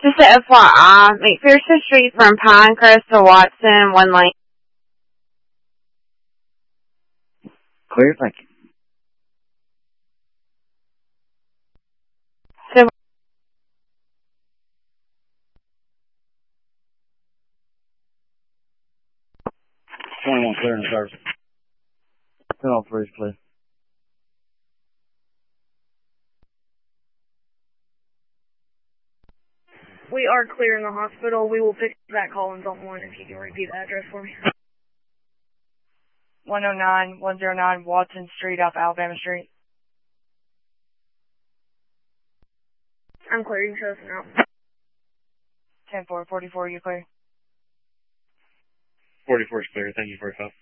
Just a FYI, McPherson Street from Pinecrest to Watson, 1 lane. Clear, thank you. So, 21 clear in the service. 10-3 is clear. We are clear in the hospital. We will pick that call in zone 1 if you can repeat the address for me. 109 Watson Street off Alabama Street. I'm clear. You can show us now. 10-4, 44, you clear? 44 is clear. Thank you for your help.